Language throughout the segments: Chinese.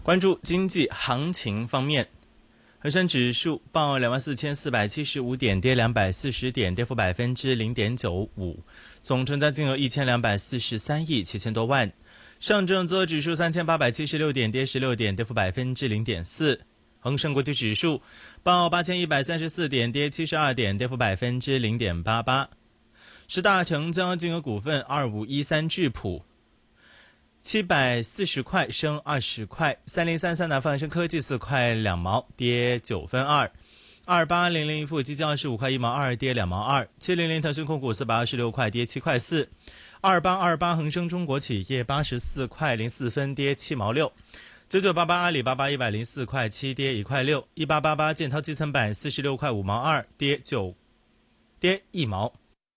关注经济行情方面，恒生指数报24,475点，跌240点，跌幅0.95%，总成交金额1243亿7千多万。上证综合指数3876点，跌16点，跌幅0.4%。恒生国际指数报8134点，跌72点，跌幅0.88%。十大成交金额股份2513智普740块升20块，3033南方恒生科技4块2毛，跌9分2，2800盈富基金25块1毛2，跌2毛2，700腾讯控股426块，跌7块4，2828恒生中国企业84块04分，跌7毛6，9988阿里巴巴104块7，跌1块6，1888建滔基层板46块5毛2，跌1毛，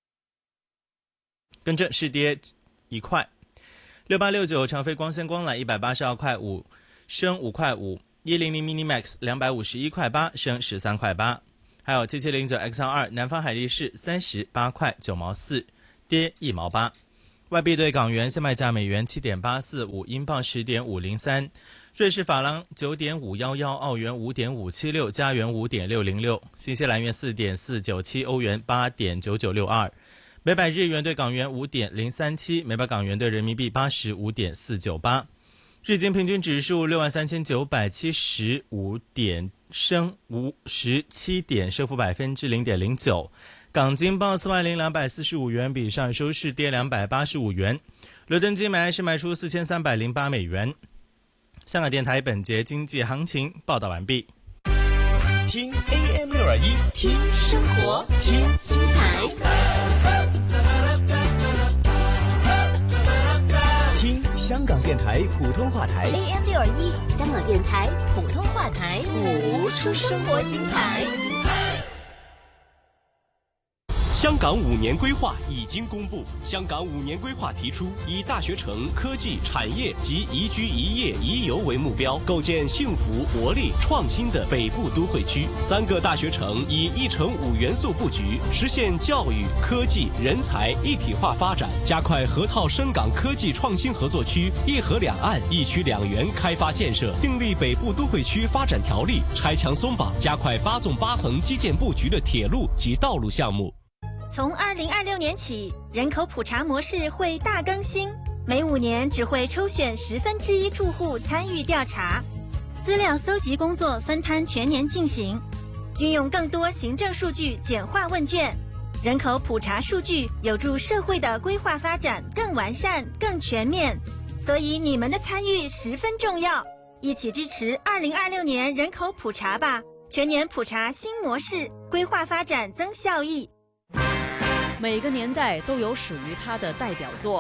更正是跌1块。6869长飞光纤光缆182块5，升5块5，100 Minimax 251块8，升13块8，还有7709 X2 南方海力士38块9毛4，跌1毛8。外币对港元现卖价：美元7.845，英镑10.503，瑞士法郎9.511，澳元5.576，加元5.606，新西兰元4.497，欧元8.9962。每百日元对港元5.037，每百港元对人民币85.498。日经平均指数63,975点，升57点，升幅0.09%。港金报40,245元，比上收市跌285元。伦敦金买是卖出4308美元。香港电台本节经济行情报道完毕。 听 AM621， 听生活，听精彩， 听香港电台普通话台 AM621，香港电台普通话台， 谱出生活精彩。 香港5年规划已经公布。香港5年规划提出，以大学城、科技、产业及宜居宜业宜游为目标，构建幸福、活力、创新的北部都会区。3个大学城以1城5元素布局，实现教育、科技、人才一体化发展，加快河套深港科技创新合作区1河2岸1区2园开发建设，订立北部都会区发展条例，拆墙松绑，加快8纵8横基建布局的铁路及道路项目。 从2026年起，人口普查模式会大更新，每5年只会抽选1/10住户参与调查，资料搜集工作分摊全年进行，运用更多行政数据简化问卷，人口普查数据有助社会的规划发展更完善、更全面，所以你们的参与十分重要，一起支持2026年人口普查吧！全年普查新模式，规划发展增效益。 每个年代都有属于它的代表作。